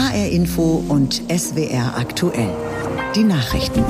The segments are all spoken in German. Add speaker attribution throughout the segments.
Speaker 1: HR Info und SWR aktuell. Die Nachrichten.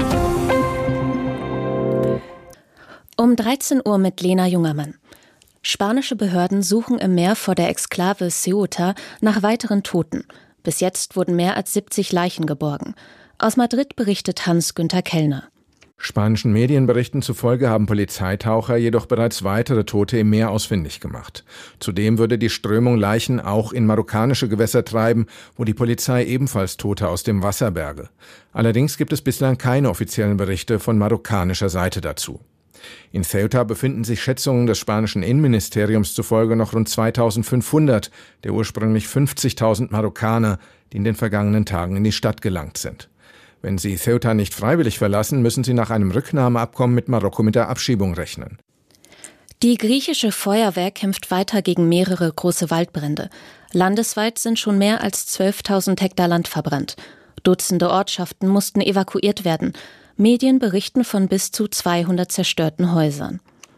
Speaker 2: Um 13 Uhr mit Lena Jungermann. Spanische Behörden suchen im Meer vor der Exklave Ceuta nach weiteren Toten. Bis jetzt wurden mehr als 70 Leichen geborgen. Aus Madrid berichtet Hans-Günther Kellner.
Speaker 3: Spanischen Medienberichten zufolge haben Polizeitaucher jedoch bereits weitere Tote im Meer ausfindig gemacht. Zudem würde die Strömung Leichen auch in marokkanische Gewässer treiben, wo die Polizei ebenfalls Tote aus dem Wasser berge. Allerdings gibt es bislang keine offiziellen Berichte von marokkanischer Seite dazu. In Ceuta befinden sich Schätzungen des spanischen Innenministeriums zufolge noch rund 2500 der ursprünglich 50.000 Marokkaner, die in den vergangenen Tagen in die Stadt gelangt sind. Wenn sie Ceuta nicht freiwillig verlassen, müssen sie nach einem Rücknahmeabkommen mit Marokko mit der Abschiebung rechnen.
Speaker 2: Die griechische Feuerwehr kämpft weiter gegen mehrere große Waldbrände. Landesweit sind schon mehr als 12.000 Hektar Land verbrannt. Dutzende Ortschaften mussten evakuiert werden. Medien berichten von bis zu 200 zerstörten Häusern.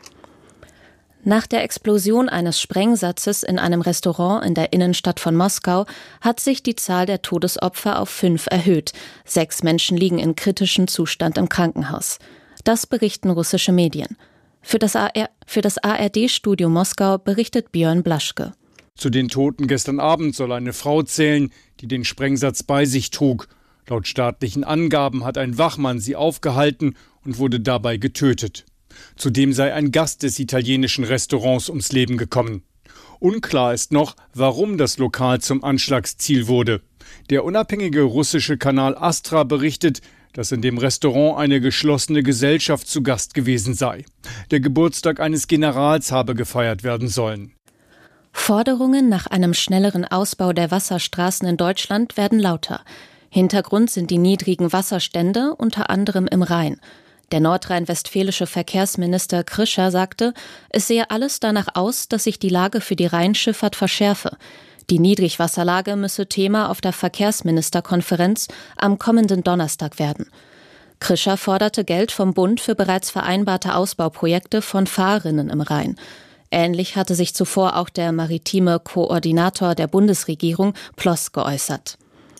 Speaker 2: Nach der Explosion eines Sprengsatzes in einem Restaurant in der Innenstadt von Moskau hat sich die Zahl der Todesopfer auf 5 erhöht. 6 Menschen liegen in kritischem Zustand im Krankenhaus. Das berichten russische Medien. Für das ARD-Studio Moskau berichtet Björn Blaschke.
Speaker 4: Zu den Toten gestern Abend soll eine Frau zählen, die den Sprengsatz bei sich trug. Laut staatlichen Angaben hat ein Wachmann sie aufgehalten und wurde dabei getötet. Zudem sei ein Gast des italienischen Restaurants ums Leben gekommen. Unklar ist noch, warum das Lokal zum Anschlagsziel wurde. Der unabhängige russische Kanal Astra berichtet, dass in dem Restaurant eine geschlossene Gesellschaft zu Gast gewesen sei. Der Geburtstag eines Generals habe gefeiert werden sollen.
Speaker 2: Forderungen nach einem schnelleren Ausbau der Wasserstraßen in Deutschland werden lauter. Hintergrund sind die niedrigen Wasserstände, unter anderem im Rhein. Der nordrhein-westfälische Verkehrsminister Krischer sagte, es sehe alles danach aus, dass sich die Lage für die Rheinschifffahrt verschärfe. Die Niedrigwasserlage müsse Thema auf der Verkehrsministerkonferenz am kommenden Donnerstag werden. Krischer forderte Geld vom Bund für bereits vereinbarte Ausbauprojekte von Fahrrinnen im Rhein. Ähnlich hatte sich zuvor auch der maritime Koordinator der Bundesregierung Ploss geäußert.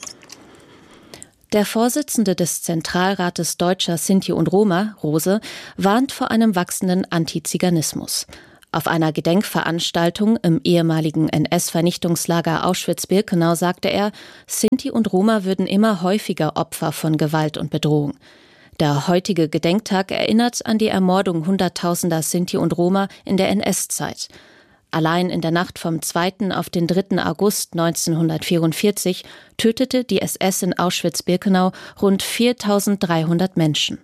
Speaker 2: Der Vorsitzende des Zentralrates Deutscher Sinti und Roma, Rose, warnt vor einem wachsenden Antiziganismus. Auf einer Gedenkveranstaltung im ehemaligen NS-Vernichtungslager Auschwitz-Birkenau sagte er, Sinti und Roma würden immer häufiger Opfer von Gewalt und Bedrohung. Der heutige Gedenktag erinnert an die Ermordung Hunderttausender Sinti und Roma in der NS-Zeit. Allein in der Nacht vom 2. auf den 3. August 1944 tötete die SS in Auschwitz-Birkenau rund 4.300 Menschen.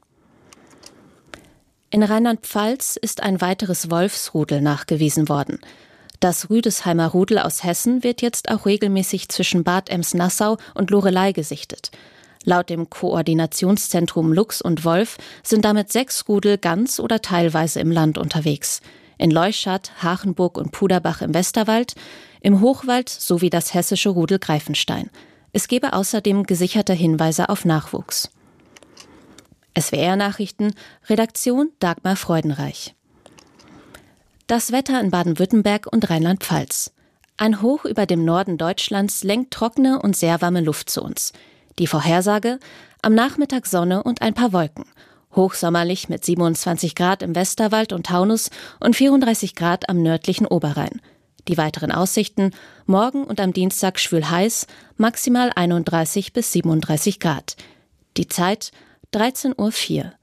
Speaker 2: In Rheinland-Pfalz ist ein weiteres Wolfsrudel nachgewiesen worden. Das Rüdesheimer Rudel aus Hessen wird jetzt auch regelmäßig zwischen Bad Ems-Nassau und Loreley gesichtet. Laut dem Koordinationszentrum Luchs und Wolf sind damit 6 Rudel ganz oder teilweise im Land unterwegs. In Leuschat, Hachenburg und Puderbach im Westerwald, im Hochwald sowie das hessische Rudel Greifenstein. Es gebe außerdem gesicherte Hinweise auf Nachwuchs. SWR-Nachrichten, Redaktion Dagmar Freudenreich. Das Wetter in Baden-Württemberg und Rheinland-Pfalz. Ein Hoch über dem Norden Deutschlands lenkt trockene und sehr warme Luft zu uns. Die Vorhersage: am Nachmittag Sonne und ein paar Wolken. Hochsommerlich mit 27 Grad im Westerwald und Taunus und 34 Grad am nördlichen Oberrhein. Die weiteren Aussichten: morgen und am Dienstag schwül heiß, maximal 31 bis 37 Grad. Die Zeit 13:04 Uhr.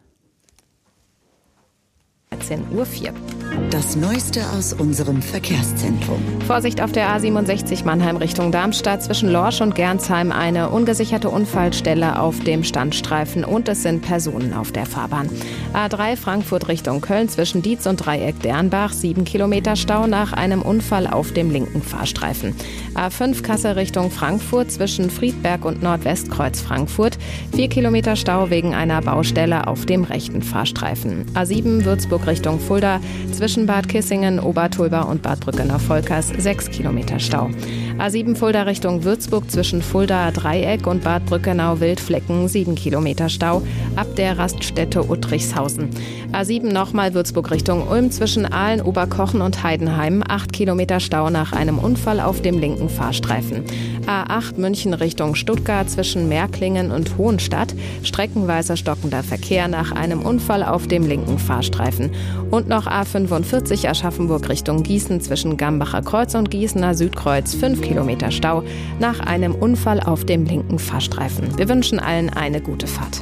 Speaker 5: 13:04 Uhr.
Speaker 1: Das Neueste aus unserem Verkehrszentrum.
Speaker 5: Vorsicht auf der A67 Mannheim Richtung Darmstadt. Zwischen Lorsch und Gernsheim eine ungesicherte Unfallstelle auf dem Standstreifen und es sind Personen auf der Fahrbahn. A3 Frankfurt Richtung Köln zwischen Dietz und Dreieck Dernbach 7 Kilometer Stau nach einem Unfall auf dem linken Fahrstreifen. A5 Kassel Richtung Frankfurt zwischen Friedberg und Nordwestkreuz Frankfurt 4 Kilometer Stau wegen einer Baustelle auf dem rechten Fahrstreifen. A7 Würzburg Richtung Fulda zwischen zwischen Bad Kissingen, Obertulba und Bad Brückenau-Volkers 6 Kilometer Stau. A7 Fulda Richtung Würzburg zwischen Fuldaer Dreieck und Bad Brückenau-Wildflecken 7 Kilometer Stau ab der Raststätte Uttrichshausen. A7 nochmal Würzburg Richtung Ulm zwischen Aalen, Oberkochen und Heidenheim 8 Kilometer Stau nach einem Unfall auf dem linken Fahrstreifen. A8 München Richtung Stuttgart zwischen Märklingen und Hohenstadt streckenweise stockender Verkehr nach einem Unfall auf dem linken Fahrstreifen. Und noch A45 Aschaffenburg Richtung Gießen zwischen Gambacher Kreuz und Gießener Südkreuz 5 Kilometer Stau nach einem Unfall auf dem linken Fahrstreifen. Wir wünschen allen eine gute Fahrt.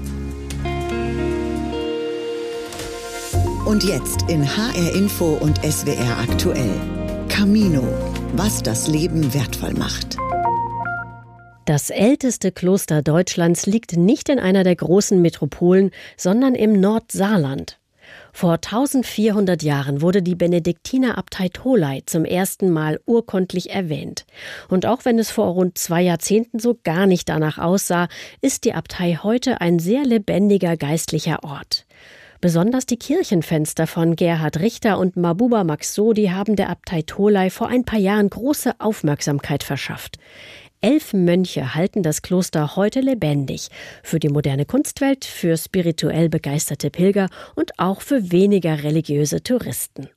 Speaker 1: Und jetzt in HR Info und SWR aktuell. Camino, was das Leben wertvoll macht.
Speaker 6: Das älteste Kloster Deutschlands liegt nicht in einer der großen Metropolen, sondern im Nordsaarland. Vor 1400 Jahren wurde die Benediktinerabtei Tholey zum ersten Mal urkundlich erwähnt. Und auch wenn es vor rund 2 Jahrzehnten so gar nicht danach aussah, ist die Abtei heute ein sehr lebendiger geistlicher Ort. Besonders die Kirchenfenster von Gerhard Richter und Mahbuba Maxsodi haben der Abtei Tholey vor ein paar Jahren große Aufmerksamkeit verschafft. 11 Mönche halten das Kloster heute lebendig. Für die moderne Kunstwelt, für spirituell begeisterte Pilger und auch für weniger religiöse Touristen.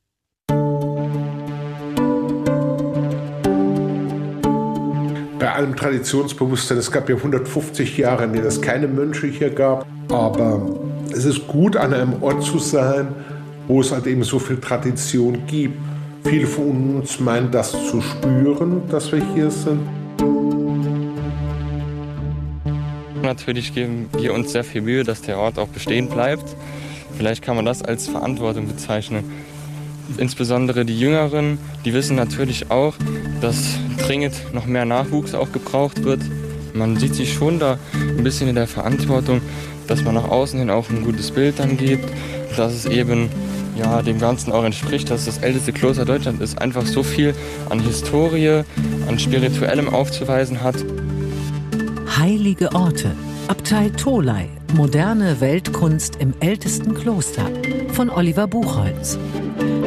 Speaker 7: Bei allem Traditionsbewusstsein, es gab ja 150 Jahre, in denen es keine Mönche hier gab. Aber es ist gut, an einem Ort zu sein, wo es halt eben so viel Tradition gibt. Viele von uns meinen, das zu spüren, dass wir hier sind.
Speaker 8: Natürlich geben wir uns sehr viel Mühe, dass der Ort auch bestehen bleibt. Vielleicht kann man das als Verantwortung bezeichnen. Insbesondere die Jüngeren, die wissen natürlich auch, dass dringend noch mehr Nachwuchs auch gebraucht wird. Man sieht sich schon da ein bisschen in der Verantwortung, dass man nach außen hin auch ein gutes Bild dann gibt, dass es eben dem Ganzen auch entspricht, dass das älteste Kloster Deutschlands ist, einfach so viel an Historie, an Spirituellem aufzuweisen hat.
Speaker 9: Heilige Orte. Abtei Tholey. Moderne Weltkunst im ältesten Kloster. Von Oliver Buchholz.